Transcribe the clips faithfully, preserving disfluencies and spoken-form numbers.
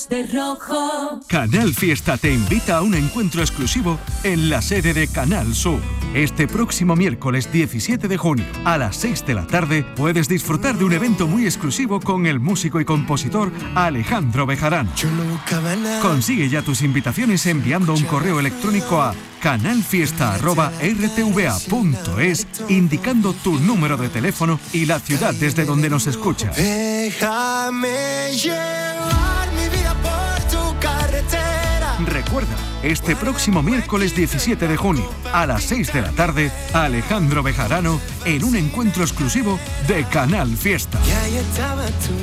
de rojo. Canal Fiesta te invita a un encuentro exclusivo en la sede de Canal Sur. Este próximo miércoles diecisiete de junio a las seis de la tarde puedes disfrutar de un evento muy exclusivo con el músico y compositor Alejandro Bejarano. Consigue ya tus invitaciones enviando un correo electrónico a canalfiesta arroba r t v a punto es indicando tu número de teléfono y la ciudad desde donde nos escuchas. Déjame llevar mi vida por tu carretera. Recuerda, este próximo miércoles diecisiete de junio a las seis de la tarde, Alejandro Bejarano en un encuentro exclusivo de Canal Fiesta. Y ahí estaba tú.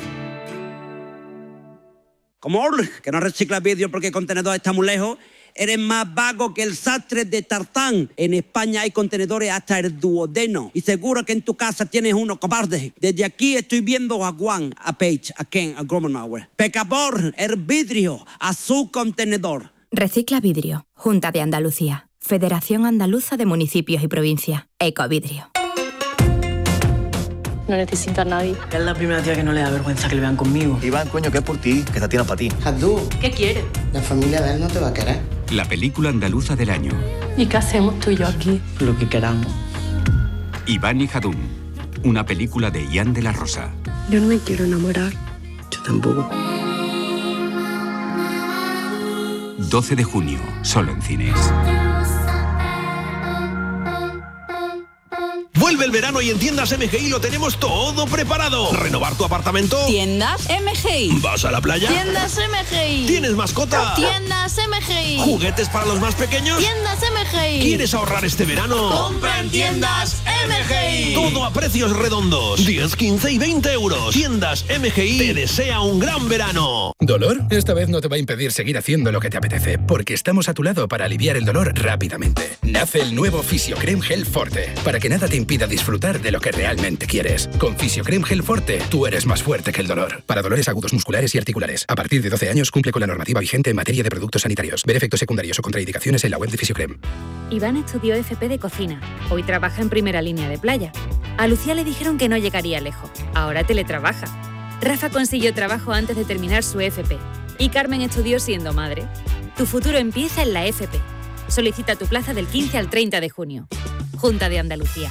¿Cómo? Que no reciclas vidrio porque el contenedor está muy lejos. Eres más vago que el sastre de Tartán. En España hay contenedores hasta el duodeno. Y seguro que en tu casa tienes uno, cobarde. Desde aquí estoy viendo a Juan, a Paige, a Ken, a Gromenauer. Pecador, el vidrio, a su contenedor. Recicla vidrio. Junta de Andalucía. Federación Andaluza de Municipios y Provincias. Ecovidrio. No necesita a nadie. Es la primera tía que no le da vergüenza que le vean conmigo. Iván, coño, que es por ti, que esta tía no es para ti. Jadú, ¿qué quiere? La familia de él no te va a querer. La película andaluza del año. ¿Y qué hacemos tú y yo aquí? Lo que queramos. Iván y Jadún. Una película de Ian de la Rosa. Yo no me quiero enamorar. Yo tampoco. doce de junio, solo en cines. Vuelve el verano y en Tiendas M G I lo tenemos todo preparado. ¿Renovar tu apartamento? Tiendas M G I. ¿Vas a la playa? Tiendas M G I. ¿Tienes mascota? Tiendas M G I. ¿Juguetes para los más pequeños? Tiendas M G I. ¿Quieres ahorrar este verano? Compra en Tiendas M G I. Todo a precios redondos. diez, quince y veinte euros. Tiendas M G I te desea un gran verano. ¿Dolor? Esta vez no te va a impedir seguir haciendo lo que te apetece, porque estamos a tu lado para aliviar el dolor rápidamente. Nace el nuevo Fisiocrem Gel Forte, para que nada te impida disfrutar de lo que realmente quieres. Con Fisiocrem Gel Forte, tú eres más fuerte que el dolor. Para dolores agudos musculares y articulares. A partir de doce años cumple con la normativa vigente en materia de productos sanitarios. Ver efectos secundarios o contraindicaciones en la web de Fisiocrem. Iván estudió F P de cocina. Hoy trabaja en primera línea de playa. A Lucía le dijeron que no llegaría lejos. Ahora teletrabaja. Rafa consiguió trabajo antes de terminar su F P. Y Carmen estudió siendo madre. Tu futuro empieza en la F P. Solicita tu plaza del quince al treinta de junio. Junta de Andalucía.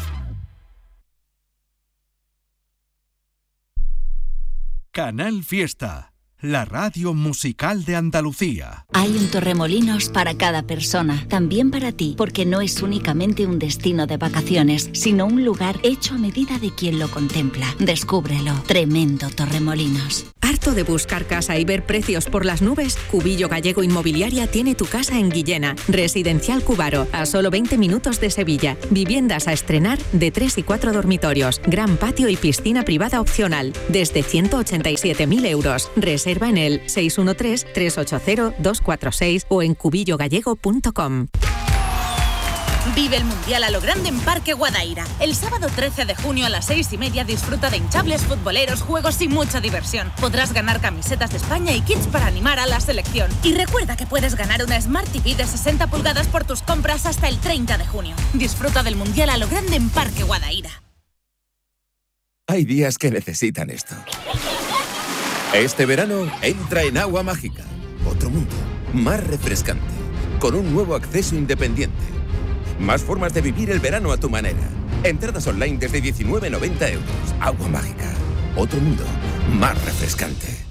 Canal Fiesta, la radio musical de Andalucía. Hay un Torremolinos para cada persona, también para ti, porque no es únicamente un destino de vacaciones, sino un lugar hecho a medida de quien lo contempla. Descúbrelo. Tremendo Torremolinos. ¿Harto de buscar casa y ver precios por las nubes? Cubillo Gallego Inmobiliaria tiene tu casa en Guillena. Residencial Cubaro, a solo veinte minutos de Sevilla. Viviendas a estrenar de tres y cuatro dormitorios. Gran patio y piscina privada opcional. Desde ciento ochenta y siete mil euros. Reserva en el seis uno tres, tres ocho cero, dos cuatro seis o en cubillo gallego punto com. Vive el Mundial a lo grande en Parque Guadaira. El sábado trece de junio a las seis y media disfruta de hinchables, futboleros, juegos y mucha diversión. Podrás ganar camisetas de España y kits para animar a la selección. Y recuerda que puedes ganar una Smart T V de sesenta pulgadas por tus compras hasta el treinta de junio. Disfruta del Mundial a lo grande en Parque Guadaira. Hay días que necesitan esto. Este verano entra en Agua Mágica. Otro mundo, más refrescante, con un nuevo acceso independiente. Más formas de vivir el verano a tu manera. Entradas online desde diecinueve noventa euros. Agua Mágica. Otro mundo más refrescante.